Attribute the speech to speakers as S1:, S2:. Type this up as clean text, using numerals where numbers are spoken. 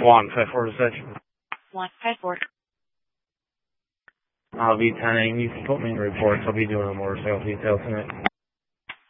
S1: 154 to 6.
S2: 154.
S1: I'll be 10 You can put me in reports. I'll be doing a motorcycle detail tonight.